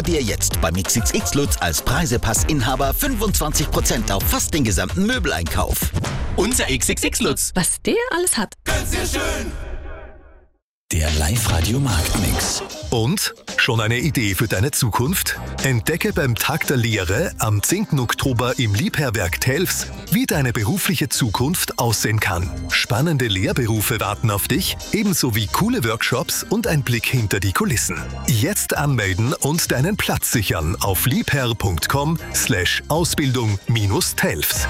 Dir jetzt beim XXX Lutz als Preisepass-Inhaber 25% auf fast den gesamten Möbeleinkauf. Unser XXX Lutz. Was der alles hat. Ganz sehr schön. Der Live-Radio Marktmix. Und? Schon eine Idee für deine Zukunft? Entdecke beim Tag der Lehre am 10. Oktober im Liebherberg Telfs, wie deine berufliche Zukunft aussehen kann. Spannende Lehrberufe warten auf dich, ebenso wie coole Workshops und ein Blick hinter die Kulissen. Jetzt anmelden und deinen Platz sichern auf liebherr.com/Ausbildung-Telfs.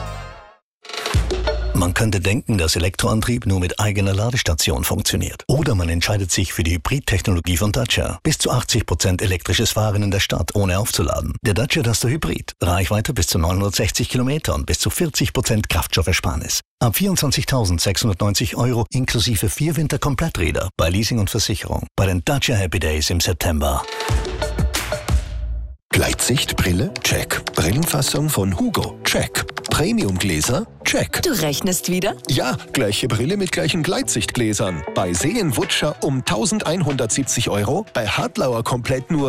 Man könnte denken, dass Elektroantrieb nur mit eigener Ladestation funktioniert. Oder man entscheidet sich für die Hybrid-Technologie von Dacia. Bis zu 80% elektrisches Fahren in der Stadt, ohne aufzuladen. Der Dacia Duster Hybrid. Reichweite bis zu 960 Kilometer und bis zu 40% Kraftstoffersparnis. Ab 24.690 € inklusive 4 Winterkompletträder bei Leasing und Versicherung. Bei den Dacia Happy Days im September. Gleitsichtbrille? Check. Brillenfassung von Hugo? Check. Premiumgläser? Check. Du rechnest wieder? Ja, gleiche Brille mit gleichen Gleitsichtgläsern. Bei Seen-Wutscher um 1.170 €, bei Hartlauer komplett nur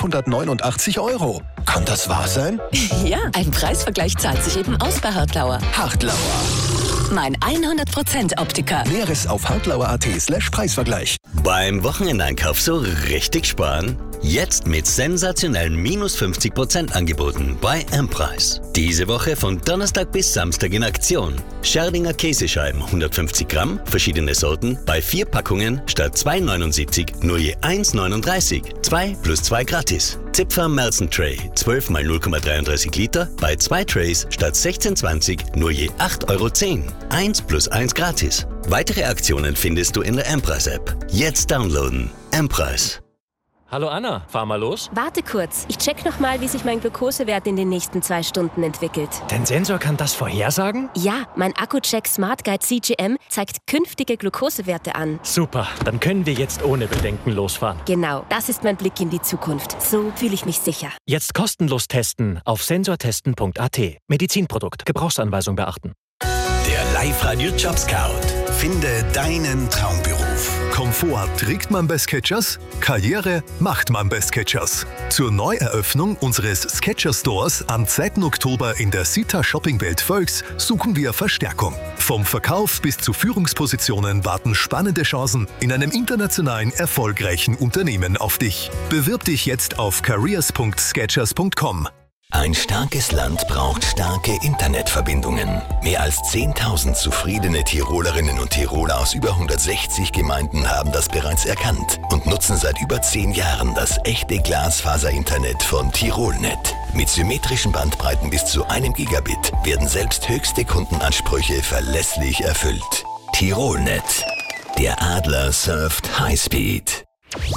589 €. Kann das wahr sein? Ja, ein Preisvergleich zahlt sich eben aus bei Hartlauer. Hartlauer. Mein 100% Optiker. Näheres auf hartlauer.at/Preisvergleich. Beim Wochenendeinkauf so richtig sparen? Jetzt mit sensationellen minus 50% Angeboten bei M-Preis. Diese Woche von Donnerstag bis Samstag in Aktion. Scherdinger Käsescheiben 150 Gramm, verschiedene Sorten, bei 4 Packungen statt 2,79 nur je 1,39. 2 plus 2 gratis. Zipfer Melson Tray 12 x 0,33 Liter, bei 2 Trays statt 16,20 nur je 8,10 €. 1 plus 1 gratis. Weitere Aktionen findest du in der M-Preis-App. Jetzt downloaden. M-Preis. Hallo Anna, fahr mal los. Warte kurz, ich check nochmal, wie sich mein Glukosewert in den nächsten 2 Stunden entwickelt. Dein Sensor kann das vorhersagen? Ja, mein Akku-Check Smart Guide CGM zeigt künftige Glukosewerte an. Super, dann können wir jetzt ohne Bedenken losfahren. Genau, das ist mein Blick in die Zukunft. So fühle ich mich sicher. Jetzt kostenlos testen auf sensortesten.at. Medizinprodukt, Gebrauchsanweisung beachten. Der Live-Radio Job Scout. Finde deinen Traumberuf. Komfort trägt man bei Skechers, Karriere macht man bei Skechers. Zur Neueröffnung unseres Skechers Stores am 2. Oktober in der Sita Shoppingwelt Völks suchen wir Verstärkung. Vom Verkauf bis zu Führungspositionen warten spannende Chancen in einem internationalen erfolgreichen Unternehmen auf dich. Bewirb dich jetzt auf careers.skechers.com. Ein starkes Land braucht starke Internetverbindungen. Mehr als 10.000 zufriedene Tirolerinnen und Tiroler aus über 160 Gemeinden haben das bereits erkannt und nutzen seit über 10 Jahren das echte Glasfaser-Internet von Tirolnet. Mit symmetrischen Bandbreiten bis zu 1 Gigabit werden selbst höchste Kundenansprüche verlässlich erfüllt. Tirolnet. Der Adler surft Highspeed.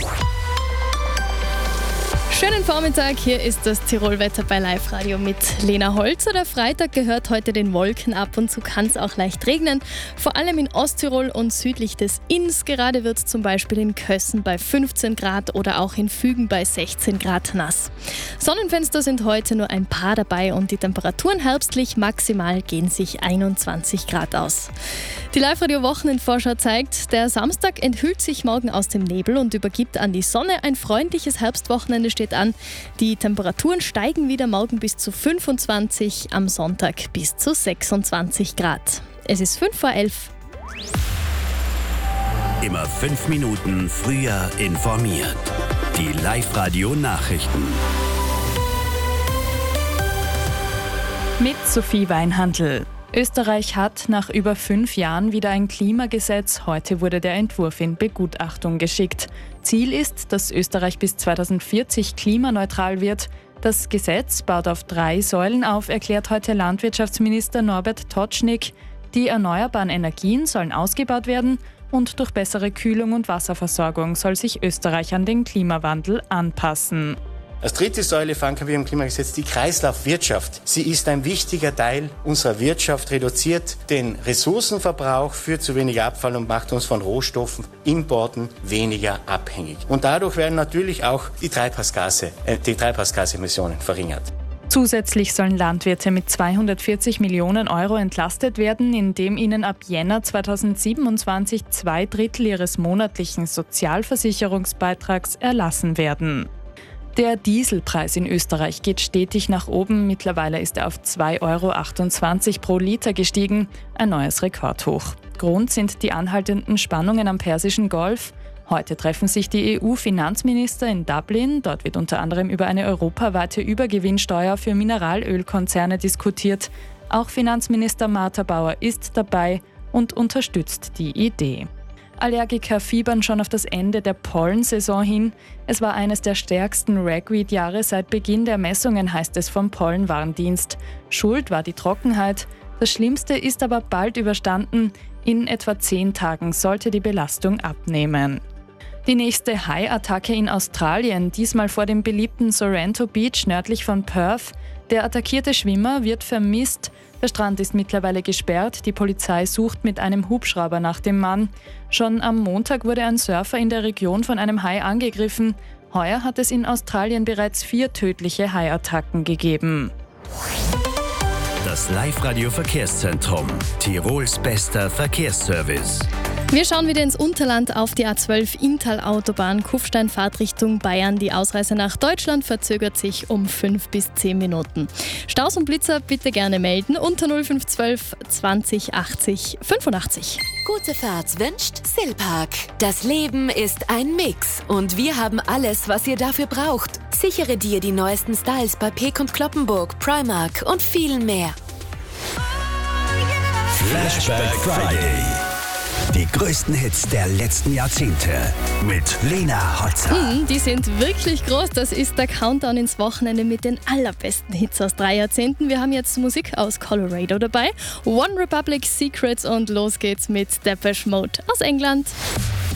Schönen Vormittag, hier ist das Tirolwetter bei Live Radio mit Lena Holzer. Der Freitag gehört heute den Wolken, ab und zu kann es auch leicht regnen, vor allem in Osttirol und südlich des Inns. Gerade wird es zum Beispiel in Kössen bei 15 Grad oder auch in Fügen bei 16 Grad nass. Sonnenfenster sind heute nur ein paar dabei und die Temperaturen herbstlich maximal gehen sich 21 Grad aus. Die Live Radio Wochenendvorschau zeigt, der Samstag enthüllt sich morgen aus dem Nebel und übergibt an die Sonne. Ein freundliches Herbstwochenende steht an. Die Temperaturen steigen wieder morgen bis zu 25, am Sonntag bis zu 26 Grad. Es ist 5 vor 11. Immer 5 Minuten früher informiert. Die Live-Radio-Nachrichten. Mit Sophie Weinhandl. Österreich hat nach über 5 Jahren wieder ein Klimagesetz. Heute wurde der Entwurf in Begutachtung geschickt. Ziel ist, dass Österreich bis 2040 klimaneutral wird. Das Gesetz baut auf 3 Säulen auf, erklärt heute Landwirtschaftsminister Norbert Totschnig. Die erneuerbaren Energien sollen ausgebaut werden und durch bessere Kühlung und Wasserversorgung soll sich Österreich an den Klimawandel anpassen. Als dritte Säule verankern wir im Klimagesetz die Kreislaufwirtschaft. Sie ist ein wichtiger Teil unserer Wirtschaft, reduziert den Ressourcenverbrauch, führt zu weniger Abfall und macht uns von Rohstoffen, Importen weniger abhängig. Und dadurch werden natürlich auch die Treibhausgasemissionen verringert. Zusätzlich sollen Landwirte mit 240 Millionen Euro entlastet werden, indem ihnen ab Jänner 2027 2/3 ihres monatlichen Sozialversicherungsbeitrags erlassen werden. Der Dieselpreis in Österreich geht stetig nach oben. Mittlerweile ist er auf 2,28 € pro Liter gestiegen. Ein neues Rekordhoch. Grund sind die anhaltenden Spannungen am Persischen Golf. Heute treffen sich die EU-Finanzminister in Dublin. Dort wird unter anderem über eine europaweite Übergewinnsteuer für Mineralölkonzerne diskutiert. Auch Finanzminister Martha Bauer ist dabei und unterstützt die Idee. Allergiker fiebern schon auf das Ende der Pollensaison hin. Es war eines der stärksten Ragweed-Jahre seit Beginn der Messungen, heißt es vom Pollenwarndienst. Schuld war die Trockenheit. Das Schlimmste ist aber bald überstanden. In etwa 10 Tagen sollte die Belastung abnehmen. Die nächste Haiattacke in Australien, diesmal vor dem beliebten Sorrento Beach nördlich von Perth. Der attackierte Schwimmer wird vermisst. Der Strand ist mittlerweile gesperrt. Die Polizei sucht mit einem Hubschrauber nach dem Mann. Schon am Montag wurde ein Surfer in der Region von einem Hai angegriffen. Heuer hat es in Australien bereits 4 tödliche Haiattacken gegeben. Das Live-Radio-Verkehrszentrum. Tirols bester Verkehrsservice. Wir schauen wieder ins Unterland auf die A12 Inntal-Autobahn, Kufstein Fahrtrichtung Bayern. Die Ausreise nach Deutschland verzögert sich um 5 bis 10 Minuten. Staus und Blitzer bitte gerne melden unter 0512 20 80 85. Gute Fahrt wünscht Silpark. Das Leben ist ein Mix und wir haben alles, was ihr dafür braucht. Sichere dir die neuesten Styles bei Peek & Cloppenburg, Primark und viel mehr. Flashback Friday. Die größten Hits der letzten Jahrzehnte mit Lena Holzer. Die sind wirklich groß. Das ist der Countdown ins Wochenende mit den allerbesten Hits aus 3 Jahrzehnten. Wir haben jetzt Musik aus Colorado dabei. One Republic, Secrets und los geht's mit Depeche Mode aus England.